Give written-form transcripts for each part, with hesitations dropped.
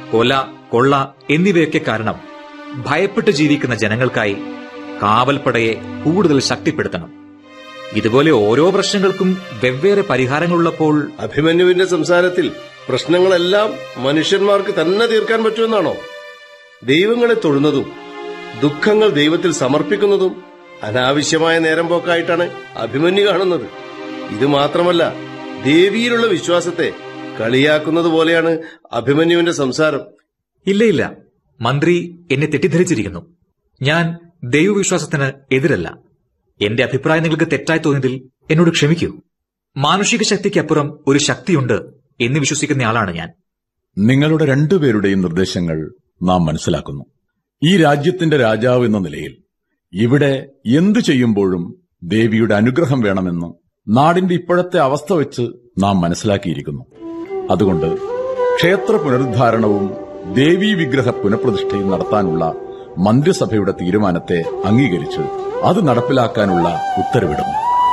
കൊല, കൊള്ള എന്നിവയൊക്കെ കാരണം ഭയപ്പെട്ട് ജീവിക്കുന്ന ജനങ്ങൾക്കായി കാവൽപ്പടയെ കൂടുതൽ ശക്തിപ്പെടുത്തണം. ഇതുപോലെ ഓരോ പ്രശ്നങ്ങൾക്കും വെവ്വേറെ പരിഹാരങ്ങളുള്ളപ്പോൾ അഭിമന്യുവിന്റെ സംസാരത്തിൽ പ്രശ്നങ്ങളെല്ലാം മനുഷ്യന്മാർക്ക് തന്നെ തീർക്കാൻ പറ്റുമെന്നാണോ? ദൈവങ്ങളെ തൊഴുന്നതും ദുഃഖങ്ങൾ ദൈവത്തിൽ സമർപ്പിക്കുന്നതും അനാവശ്യമായ നേരം പോക്കായിട്ടാണ് അഭിമന്യു കാണുന്നത്. ഇത് മാത്രമല്ല, ദേവിയിലുള്ള വിശ്വാസത്തെ കളിയാക്കുന്നത് പോലെയാണ് അഭിമന്യുവിന്റെ സംസാരം. ഇല്ല, മന്ത്രി എന്നെ തെറ്റിദ്ധരിച്ചിരിക്കുന്നു. ഞാൻ ദൈവവിശ്വാസത്തിന് എതിരല്ല. എന്റെ അഭിപ്രായം നിങ്ങൾക്ക് തെറ്റായി തോന്നിയതിൽ എന്നോട് ക്ഷമിക്കൂ. മാനുഷിക ശക്തിക്കപ്പുറം ഒരു ശക്തിയുണ്ട് എന്ന് വിശ്വസിക്കുന്നയാളാണ് ഞാൻ. നിങ്ങളുടെ രണ്ടുപേരുടെയും നിർദ്ദേശങ്ങൾ നാം മനസ്സിലാക്കുന്നു. ഈ രാജ്യത്തിന്റെ രാജാവ് എന്ന നിലയിൽ ഇവിടെ എന്തു ചെയ്യുമ്പോഴും ദേവിയുടെ അനുഗ്രഹം വേണമെന്ന് നാടിന്റെ ഇപ്പോഴത്തെ അവസ്ഥ വെച്ച് നാം മനസ്സിലാക്കിയിരിക്കുന്നു. അതുകൊണ്ട് ക്ഷേത്ര പുനരുദ്ധാരണവും ദേവീ വിഗ്രഹ പുനഃപ്രതിഷ്ഠയും നടത്താനുള്ള മന്ത്രിസഭയുടെ തീരുമാനത്തെ അംഗീകരിച്ച് അത് നടപ്പിലാക്കാനുള്ള ഉത്തരവിടുന്നു.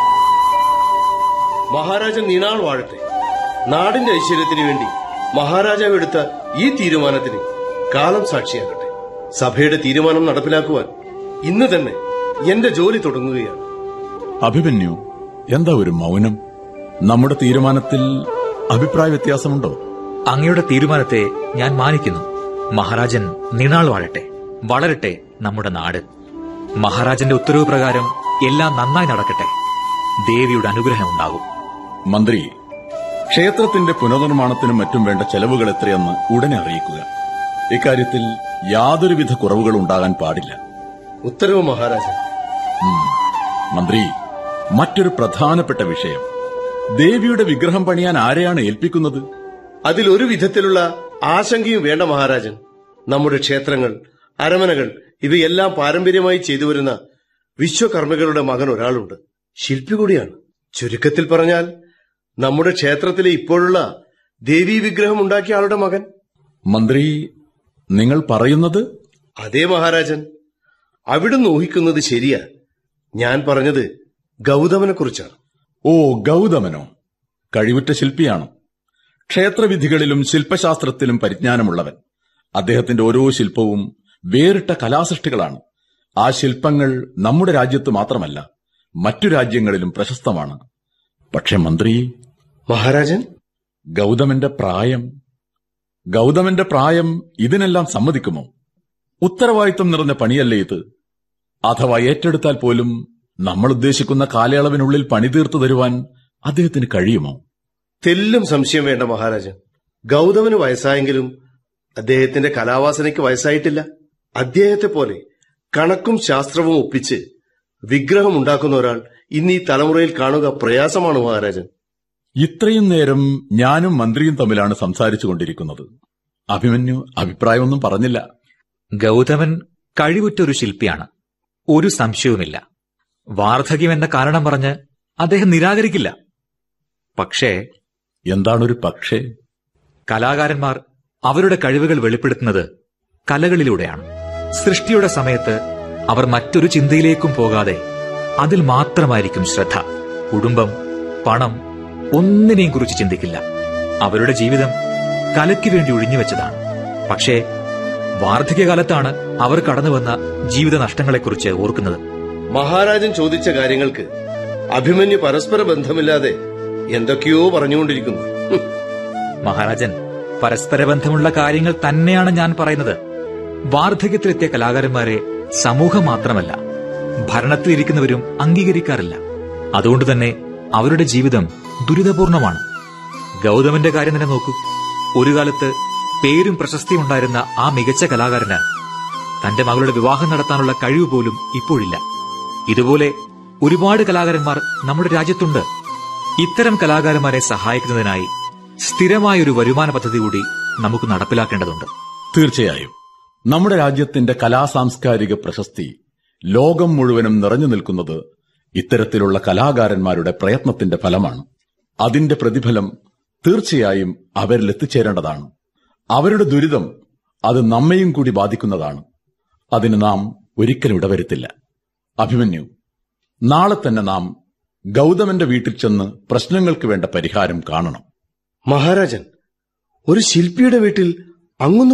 മഹാരാജൻ നീണാൾ വാഴട്ടെ. നാടിന്റെ ഐശ്വര്യത്തിനു വേണ്ടി മഹാരാജാവ് എടുത്ത ഈ തീരുമാനത്തിന് കാലം സാക്ഷിയാകട്ടെ. സഭയുടെ തീരുമാനം നടപ്പിലാക്കുവാൻ ഇന്ന് തന്നെ എന്റെ ജോലി തുടങ്ങുകയാണ്. അഭിമന്യു, എന്താ ഒരു മൗനം? നമ്മുടെ തീരുമാനത്തിൽ അഭിപ്രായ വ്യത്യാസമുണ്ടോ? അങ്ങയുടെ തീരുമാനത്തെ ഞാൻ മാനിക്കുന്നു. മഹാരാജൻ നീണാൾ വാഴട്ടെ. വളരട്ടെ നമ്മുടെ നാട്. മഹാരാജന്റെ ഉത്തരവ് പ്രകാരം എല്ലാം നന്നായി നടക്കട്ടെ. ദേവിയുടെ അനുഗ്രഹം ഉണ്ടാകും. മന്ത്രി, ക്ഷേത്രത്തിന്റെ പുനർനിർമ്മാണത്തിനും മറ്റും വേണ്ട ചെലവുകൾ എത്രയെന്ന് ഉടനെ അറിയിക്കുക. ഇക്കാര്യത്തിൽ യാതൊരുവിധ കുറവുകളും ഉണ്ടാകാൻ പാടില്ല. ഉത്തരവ് മഹാരാജൻ. മന്ത്രി, മറ്റൊരു പ്രധാനപ്പെട്ട വിഷയം, ദേവിയുടെ വിഗ്രഹം പണിയാൻ ആരെയാണ് ഏൽപ്പിക്കുന്നത്? അതിലൊരു വിധത്തിലുള്ള ആശങ്കയും വേണ്ട മഹാരാജൻ. നമ്മുടെ ക്ഷേത്രങ്ങൾ, അരമനകൾ ഇവയെല്ലാം പാരമ്പര്യമായി ചെയ്തുവരുന്ന വിശ്വകർമ്മികളുടെ മകൻ ഒരാളുണ്ട്. ശില്പി കൂടിയാണ്. ചുരുക്കത്തിൽ പറഞ്ഞാൽ നമ്മുടെ ക്ഷേത്രത്തിലെ ഇപ്പോഴുള്ള ദേവീ വിഗ്രഹം ഉണ്ടാക്കിയ ആളുടെ മകൻ. മന്ത്രി, നിങ്ങൾ പറയുന്നത്? അതേ മഹാരാജൻ, അവിടുന്ന് ഊഹിക്കുന്നത് ശരിയാ. ഞാൻ പറഞ്ഞത് ഗൗതമനെ കുറിച്ചാണ്. ഓ, ഗൗതമനോ? കഴിവുറ്റ ശില്പിയാണ്. ക്ഷേത്രവിധികളിലും ശില്പശാസ്ത്രത്തിലും പരിജ്ഞാനമുള്ളവൻ. അദ്ദേഹത്തിന്റെ ഓരോ ശില്പവും വേറിട്ട കലാസൃഷ്ടികളാണ്. ആ ശില്പങ്ങൾ നമ്മുടെ രാജ്യത്ത് മാത്രമല്ല, മറ്റു രാജ്യങ്ങളിലും പ്രശസ്തമാണ്. പക്ഷെ മന്ത്രി, മഹാരാജൻ, ഗൗതമന്റെ പ്രായം ഇതിനെല്ലാം സമ്മതിക്കുമോ? ഉത്തരവാദിത്വം നിറഞ്ഞ പണിയല്ലേ ഇത്? അഥവാ ഏറ്റെടുത്താൽ പോലും നമ്മൾ ഉദ്ദേശിക്കുന്ന കാലയളവിനുള്ളിൽ പണി തീർത്തു തരുവാൻ അദ്ദേഹത്തിന് കഴിയുമോ? തെല്ലും സംശയം വേണ്ട മഹാരാജൻ. ഗൗതമന് വയസ്സായെങ്കിലും അദ്ദേഹത്തിന്റെ കലാവാസനയ്ക്ക് വയസ്സായിട്ടില്ല. അദ്ദേഹത്തെ പോലെ കണക്കും ശാസ്ത്രവും ഒപ്പിച്ച് വിഗ്രഹം ഉണ്ടാക്കുന്ന ഒരാൾ ഇന്ന് ഈ തലമുറയിൽ കാണുക പ്രയാസമാണ് മഹാരാജൻ. ഇത്രയും നേരം ഞാനും മന്ത്രിയും തമ്മിലാണ് സംസാരിച്ചുകൊണ്ടിരിക്കുന്നത്. അഭിമന്യു അഭിപ്രായമൊന്നും പറഞ്ഞില്ല. ഗൗതമൻ കഴിവുറ്റൊരു ശില്പിയാണ്, ഒരു സംശയവുമില്ല. വാർദ്ധക്യമെന്ന കാരണം പറഞ്ഞ് അദ്ദേഹം നിരാകരിക്കില്ല. പക്ഷേ എന്താണൊരു പക്ഷേ? കലാകാരന്മാർ അവരുടെ കഴിവുകൾ വെളിപ്പെടുത്തുന്നത് കലകളിലൂടെയാണ്. സൃഷ്ടിയുടെ സമയത്ത് അവർ മറ്റൊരു ചിന്തയിലേക്കും പോകാതെ അതിൽ മാത്രമായിരിക്കും ശ്രദ്ധ. കുടുംബം, പണം ഒന്നിനെയും കുറിച്ച് ചിന്തിക്കില്ല. അവരുടെ ജീവിതം കലയ്ക്ക് വേണ്ടി ഒഴിഞ്ഞുവെച്ചതാണ്. പക്ഷേ വാർദ്ധക്യകാലത്താണ് അവർ കടന്നുവന്ന ജീവിത നഷ്ടങ്ങളെക്കുറിച്ച് ഓർക്കുന്നത്. മഹാരാജൻ ചോദിച്ച കാര്യങ്ങൾക്ക് അഭിമന്യു പരസ്പര ബന്ധമില്ലാതെ എന്തൊക്കെയോ പറഞ്ഞുകൊണ്ടിരിക്കുന്നു. മഹാരാജൻ, പരസ്പര ബന്ധമുള്ള കാര്യങ്ങൾ തന്നെയാണ് ഞാൻ പറയുന്നത്. വാർദ്ധക്യത്തിലെത്തിയ കലാകാരന്മാരെ സമൂഹം മാത്രമല്ല, ഭരണത്തിലിരിക്കുന്നവരും അംഗീകരിക്കാറില്ല. അതുകൊണ്ട് തന്നെ അവരുടെ ജീവിതം ദുരിതപൂർണമാണ്. ഗൗതമന്റെ കാര്യം തന്നെ നോക്കൂ. ഒരു കാലത്ത് പേരും പ്രശസ്തിയും ഉണ്ടായിരുന്ന ആ മികച്ച കലാകാരന് തന്റെ മകളുടെ വിവാഹം നടത്താനുള്ള കഴിവ് പോലും ഇപ്പോഴില്ല. ഇതുപോലെ ഒരുപാട് കലാകാരന്മാർ നമ്മുടെ രാജ്യത്തുണ്ട്. ഇത്തരം കലാകാരന്മാരെ സഹായിക്കുന്നതിനായി സ്ഥിരമായൊരു വരുമാന പദ്ധതി കൂടി നമുക്ക് നടപ്പിലാക്കേണ്ടതുണ്ട്. തീർച്ചയായും നമ്മുടെ രാജ്യത്തിന്റെ കലാസാംസ്കാരിക പ്രശസ്തി ലോകം മുഴുവനും നിറഞ്ഞു നിൽക്കുന്നത് ഇത്തരത്തിലുള്ള കലാകാരന്മാരുടെ പ്രയത്നത്തിന്റെ ഫലമാണ്. അതിന്റെ പ്രതിഫലം തീർച്ചയായും അവരിലെത്തിച്ചേരേണ്ടതാണ്. അവരുടെ ദുരിതം അത് നമ്മയും കൂടി ബാധിക്കുന്നതാണ്. അതിന് നാം ഒരിക്കലും ഇടവരുത്തില്ല. അഭിമന്യു, നാളെ തന്നെ നാം ഗൗതമന്റെ വീട്ടിൽ ചെന്ന് പ്രശ്നങ്ങൾക്ക് വേണ്ട പരിഹാരം കാണണം. മഹാരാജൻ, ഒരു ശില്പിയുടെ വീട്ടിൽ അങ്ങൊന്ന്